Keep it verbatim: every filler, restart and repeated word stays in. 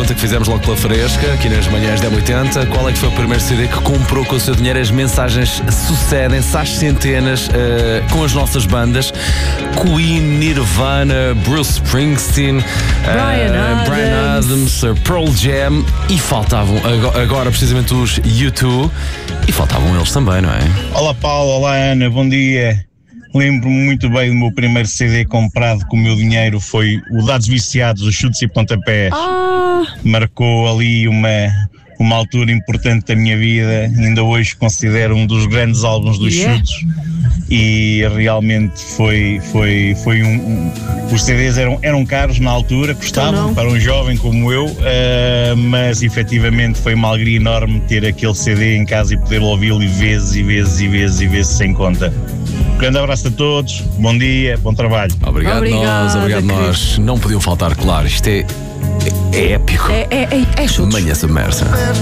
pergunta que fizemos logo pela fresca, aqui nas manhãs da oitenta. Qual é que foi o primeiro C D que comprou com o seu dinheiro? As mensagens sucedem-se às centenas, uh, com as nossas bandas. Queen, Nirvana, Bruce Springsteen, uh, Bryan Bryan Adams, uh, Pearl Jam. E faltavam agora, agora precisamente os U dois. E faltavam eles também, não é? Olá Paulo, olá Ana, bom dia. Lembro-me muito bem do meu primeiro C D comprado com o meu dinheiro, foi o Dados Viciados, os Chutes e Pontapés. Ah. Marcou ali uma, uma altura importante da minha vida, ainda hoje considero um dos grandes álbuns dos Yeah. Chutes. E realmente foi, foi, foi um, um. Os C Ds eram, eram caros na altura, custavam Então para um jovem como eu, uh, mas efetivamente foi uma alegria enorme ter aquele C D em casa e poder ouvi-lo vezes e vezes e vezes e vezes sem conta. Um grande abraço a todos, bom dia, bom trabalho. Obrigado Obrigada, nós, obrigado querido. nós. Não podiam faltar, claro. Isto é, é épico. É, é, é, é chutes. Manhã Submersa.